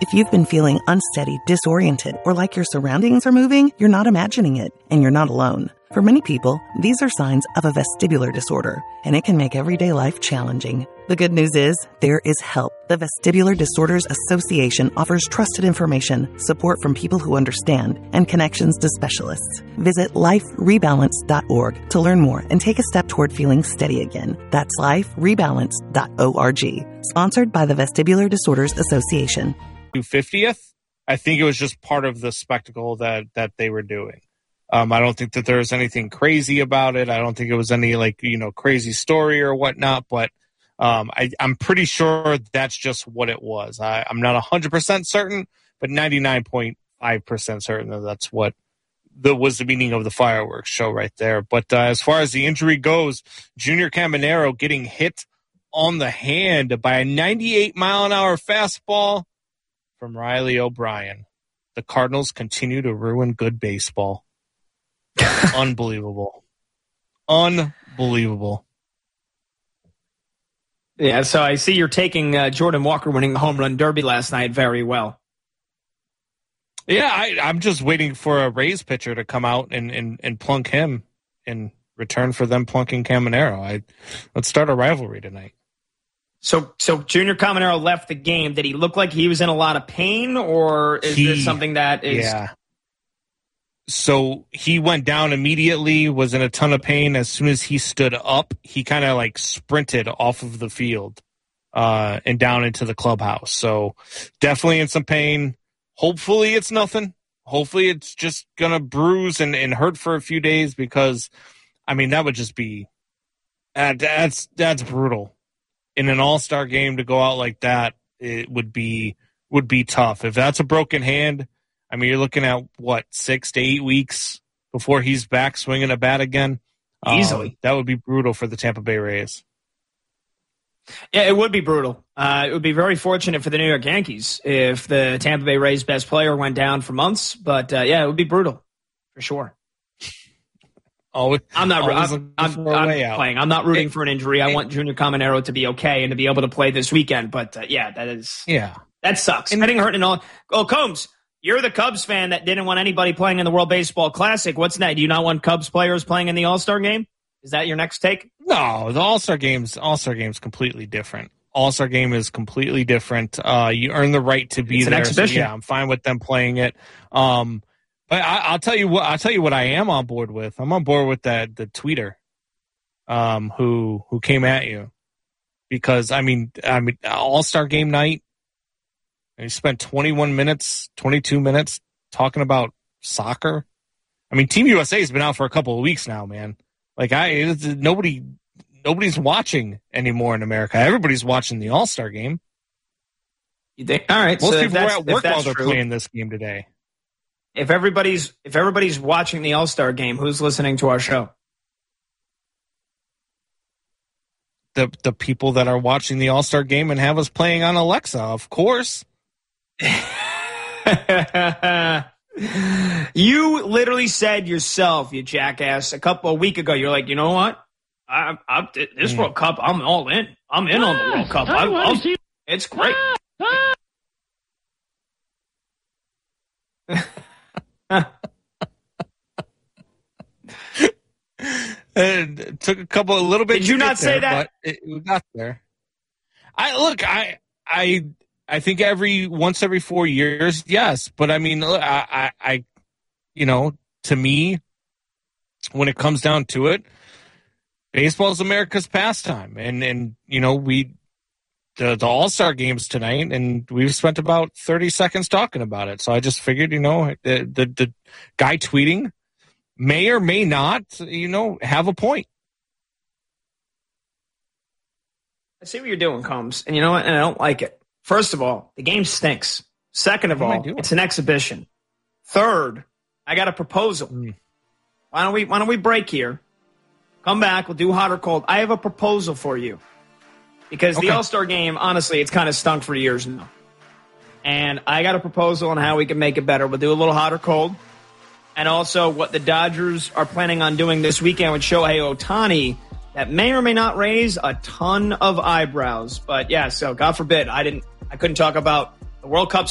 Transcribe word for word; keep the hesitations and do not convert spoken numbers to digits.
If you've been feeling unsteady, disoriented, or like your surroundings are moving, you're not imagining it, and you're not alone. For many people, these are signs of a vestibular disorder, and it can make everyday life challenging. The good news is, there is help. The Vestibular Disorders Association offers trusted information, support from people who understand, and connections to specialists. Visit life rebalance dot org to learn more and take a step toward feeling steady again. That's life rebalance dot org. Sponsored by the Vestibular Disorders Association. fiftieth, I think it was just part of the spectacle that, that they were doing. Um, I don't think that there was anything crazy about it. I don't think it was any, like, you know, crazy story or whatnot, but um, I, I'm pretty sure that's just what it was. I, I'm not one hundred percent certain, but ninety-nine point five percent certain that that's what the, was the meaning of the fireworks show right there. But uh, as far as the injury goes, Junior Caminero getting hit on the hand by a ninety-eight mile an hour fastball from Riley O'Brien. The Cardinals continue to ruin good baseball. Unbelievable. Unbelievable. Yeah, so I see you're taking uh, Jordan Walker winning the home run derby last night very well. Yeah, I, I'm just waiting for a Rays pitcher to come out and, and, and plunk him in return for them plunking Caminero. I, let's start a rivalry tonight. So, so Junior Caminero left the game. Did he look like he was in a lot of pain, or is he, this something that is? Yeah. So he went down immediately, was in a ton of pain. As soon as he stood up, he kind of like sprinted off of the field uh, and down into the clubhouse. So definitely in some pain. Hopefully it's nothing. Hopefully it's just going to bruise and, and hurt for a few days, because, I mean, that would just be uh, – that's that's brutal. In an all-star game to go out like that, it would be would be tough. If that's a broken hand, I mean, you're looking at, what, six to eight weeks before he's back swinging a bat again? Easily. Um, that would be brutal for the Tampa Bay Rays. Yeah, it would be brutal. Uh, it would be very fortunate for the New York Yankees if the Tampa Bay Rays' best player went down for months. But, uh, yeah, it would be brutal for sure. Always, I'm not always I'm, I'm, I'm playing. I'm not rooting for an injury. I want Junior Caminero to be okay and to be able to play this weekend. But, uh, yeah, that is yeah, that sucks. Getting hurt and all. Oh, Combs, you're the Cubs fan that didn't want anybody playing in the World Baseball Classic. What's that? Do you not want Cubs players playing in the All-Star game? Is that your next take? No, the All-Star game's All-Star game's completely different. All-Star game is completely different. Uh, you earn the right to be it's there. An exhibition. So yeah, I'm fine with them playing it. Um, but I, I'll tell you what. I'll tell you what I am on board with. I'm on board with that the tweeter, um, who who came at you, because I mean, I mean, All-Star game night. And you spent twenty-one minutes, twenty-two minutes talking about soccer. I mean, Team U S A has been out for a couple of weeks now, man. Like I, it's, nobody, nobody's watching anymore in America. Everybody's watching the All-Star game. You think? All right. Most so people were that's, at work while they're true, playing this game today. If everybody's if everybody's watching the All-Star game, who's listening to our show? The the people that are watching the All-Star game and have us playing on Alexa, of course. You literally said yourself, you jackass, a couple of week ago. You're like, you know what? I, I, this mm. World Cup, I'm all in. I'm in ah, on the World Cup. I, I'll, it's great. Ah, ah. It took a couple, a little bit. Did you not say there, that? But it, it got there. I look. I I I think every once every four years, yes. But I mean, I, I, I you know, to me, when it comes down to it, baseball is America's pastime, and and you know we the the All Star games tonight, and we've spent about thirty seconds talking about it. So I just figured, you know, the the, the guy tweeting may or may not, you know, have a point. I see what you're doing, Combs, and you know what? And I don't like it. First of all, the game stinks. Second of all, it's an exhibition. Third, I got a proposal. Mm. Why don't we Why don't we break here? Come back. We'll do hot or cold. I have a proposal for you, because okay. the All-Star game, honestly, it's kind of stunk for years now. And I got a proposal on how we can make it better. We'll do a little hot or cold. And also what the Dodgers are planning on doing this weekend with Shohei Ohtani that may or may not raise a ton of eyebrows. But yeah, so God forbid, I didn't, I couldn't talk about the World Cup